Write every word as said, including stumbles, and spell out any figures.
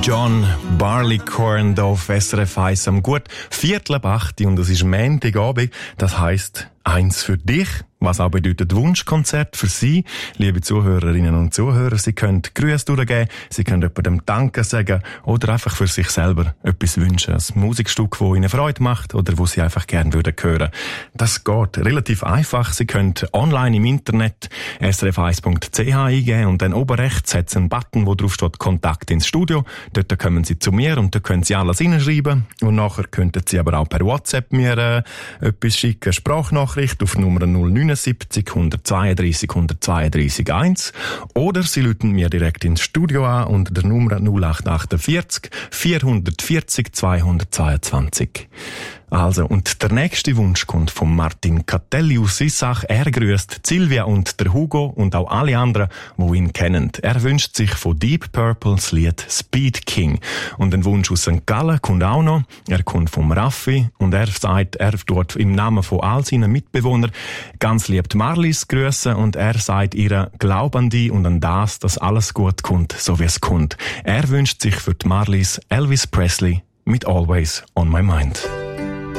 John Barleycorn auf S R F eins am gut Viertel ab acht und es ist Montagabend. Das heisst, eins für dich. Was auch bedeutet Wunschkonzert für Sie, liebe Zuhörerinnen und Zuhörer. Sie können Grüße durchgeben, Sie können jemandem Danke sagen oder einfach für sich selber etwas wünschen. Ein Musikstück, das Ihnen Freude macht oder wo Sie einfach gerne würden hören. Das geht relativ einfach. Sie können online im Internet s r f eins punkt c h eingeben und dann oben rechts hat es einen Button, wo drauf steht Kontakt ins Studio. Dort kommen Sie zu mir und da können Sie alles hineinschreiben. Und nachher könnten Sie aber auch per WhatsApp mir äh, etwas schicken, Sprachnachricht auf Nummer null neun siebzig, hundertzweiunddreissig, hundertzweiunddreissig eins. Oder Sie rufen mir direkt ins Studio an unter der Nummer null acht achtundvierzig, vierhundertvierzig, zweihundertzweiundzwanzig. Also, und der nächste Wunsch kommt von Martin Catelli aus Sissach. Er grüßt Silvia und der Hugo und auch alle anderen, die ihn kennen. Er wünscht sich von Deep Purple das Lied Speed King. Und ein Wunsch aus Sankt Gallen kommt auch noch. Er kommt vom Raffi und er sagt, er dort im Namen von all seinen Mitbewohnern ganz lieb die Marlies grüßen und er sagt ihr, glaub an die und an das, dass alles gut kommt, so wie es kommt. Er wünscht sich für die Marlies Elvis Presley mit Always on My Mind.